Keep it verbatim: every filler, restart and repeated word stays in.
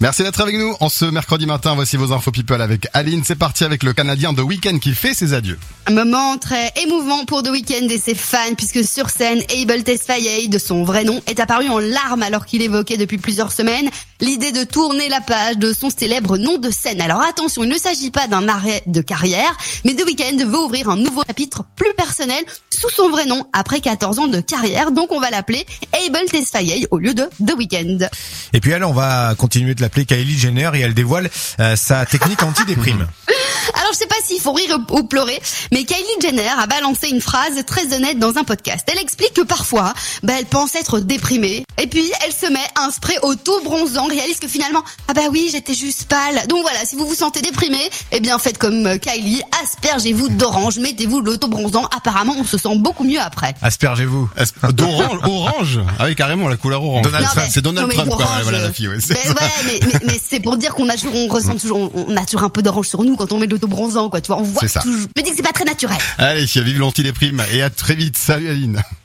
Merci d'être avec nous. En ce mercredi matin, voici vos infos people avec Aline. C'est parti avec le Canadien The Weeknd qui fait ses adieux. Un moment très émouvant pour The Weeknd et ses fans, puisque sur scène, Abel Tesfaye, de son vrai nom, est apparu en larmes alors qu'il évoquait depuis plusieurs semaines l'idée de tourner la page de son célèbre nom de scène. Alors attention, il ne s'agit pas d'un arrêt de carrière, mais The Weeknd veut ouvrir un nouveau chapitre plus personnel sous son vrai nom après quatorze ans de carrière. Donc on va l'appeler Abel Tesfaye au lieu de The Weeknd. Et puis elle, on va continuer de l'appeler Kylie Jenner et elle dévoile euh, sa technique anti-déprime. Alors je sais pas s'il faut rire ou pleurer, mais Kylie Jenner a balancé une phrase très honnête dans un podcast. Elle explique que parfois, bah, elle pense être déprimée, et puis elle se met un spray auto-bronzant, réalise que finalement, ah bah oui, j'étais juste pâle. Donc voilà, si vous vous sentez déprimé, eh bien faites comme Kylie, aspergez-vous d'orange, mettez-vous de l'auto-bronzant, apparemment on se sent beaucoup mieux après. Aspergez-vous. Asper- D'orange, orange. Ah oui, carrément, la couleur orange. Donald Non, Trump. mais- C'est Donald non, mais Trump, quoi. orange, Voilà la fille, ouais. C'est Mais, ça. ouais, mais, mais, mais c'est pour dire qu'on a toujours, on ressent toujours, on, on a toujours un peu d'orange sur nous quand on met de l'auto-bronzant, quoi. Tu vois, on voit C'est ça. toujours. Je me dis que c'est pas très naturel. Allez, vive l'anti-déprime et à très vite. Salut Aline.